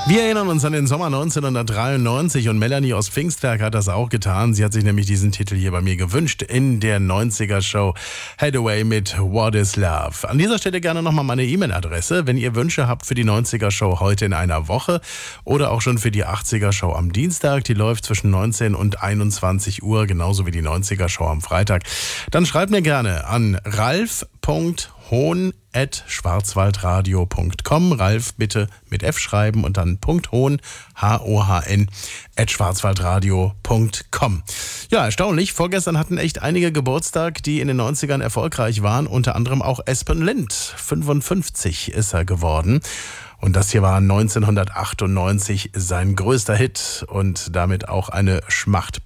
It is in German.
Wir erinnern uns an den Sommer 1993 und Melanie aus Pfingstberg hat das auch getan. Sie hat sich nämlich diesen Titel hier bei mir gewünscht in der 90er-Show Hathaway mit What is Love. An dieser Stelle gerne nochmal meine E-Mail-Adresse, wenn ihr Wünsche habt für die 90er-Show heute in einer Woche oder auch schon für die 80er-Show am Dienstag. Die läuft zwischen 19 und 21 Uhr, genauso wie die 90er-Show am Freitag. Dann schreibt mir gerne an ralf.hohn@schwarzwaldradio.com. Ralf bitte mit F schreiben und dann .hohn, H-O-H-N, @schwarzwaldradio.com. Ja, erstaunlich. Vorgestern hatten echt einige Geburtstag, die in den 90ern erfolgreich waren. Unter anderem auch Espen Lind. 55 ist er geworden. Und das hier war 1998 sein größter Hit und damit auch eine Schmacht.